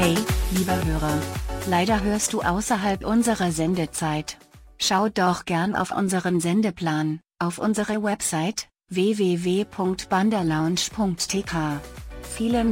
Hey, lieber Hörer. Leider hörst du außerhalb unserer Sendezeit. Schau doch gern auf unseren Sendeplan, auf unsere Website, www.banderlounge.tk. Vielen